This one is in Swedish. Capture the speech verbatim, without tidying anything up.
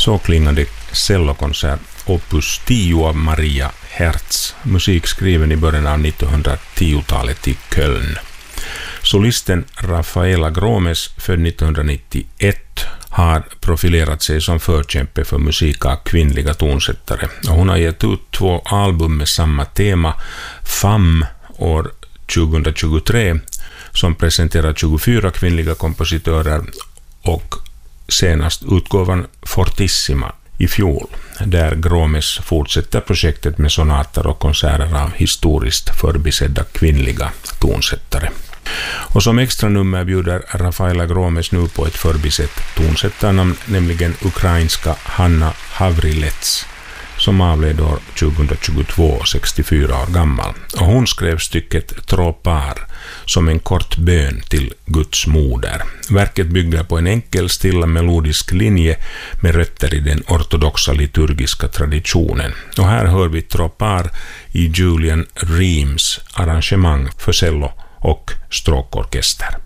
Så klingade cellokonsert opus tio av Maria Hertz, musik skriven i början av nittonhundratiotalet i Köln. Solisten Rafaela Gromes, född nittonhundranittioett, har profilerat sig som förkämpe för musik av kvinnliga tonsättare. Och hon har gett ut två album med samma tema, Femme år tjugohundratjugotre, som presenterar tjugofyra kvinnliga kompositörer, och senast utgåvan Fortissima i fjol, där Gromes fortsätter projektet med sonater och konserter av historiskt förbisedda kvinnliga tonsättare. Och som extra nummer bjuder Rafaela Gromes nu på ett förbisett tonsättarnamn, nämligen ukrainska Hanna Havrilets, som avled år tjugohundratjugotvå, sextiofyra år gammal. Och hon skrev stycket Tropar som en kort bön till Guds moder. Verket bygger på en enkel, stilla melodisk linje med rötter i den ortodoxa liturgiska traditionen. Och här hör vi Tropar i Julian Reams arrangemang för cello och stråkorkester.